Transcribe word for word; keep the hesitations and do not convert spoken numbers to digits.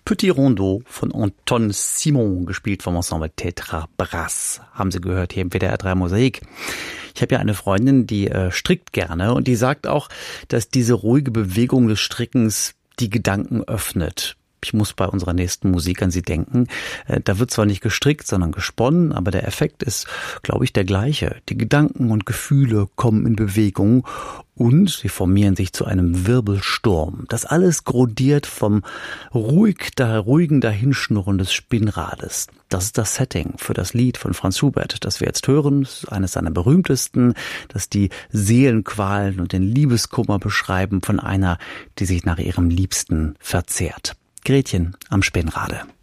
Petit Rondeau von Anton Simon, gespielt vom Ensemble Tetra Brass, haben Sie gehört hier im W D R drei Mosaik. Ich habe ja eine Freundin, die äh, strickt gerne und die sagt auch, dass diese ruhige Bewegung des Strickens die Gedanken öffnet. Ich muss bei unserer nächsten Musik an sie denken. Da wird zwar nicht gestrickt, sondern gesponnen, aber der Effekt ist, glaube ich, der gleiche. Die Gedanken und Gefühle kommen in Bewegung und sie formieren sich zu einem Wirbelsturm. Das alles grodiert vom ruhig, da, ruhigen Dahinschnurren des Spinnrades. Das ist das Setting für das Lied von Franz Schubert, das wir jetzt hören. Das ist eines seiner berühmtesten, das die Seelenqualen und den Liebeskummer beschreiben von einer, die sich nach ihrem Liebsten verzehrt. Gretchen am Spinnrade.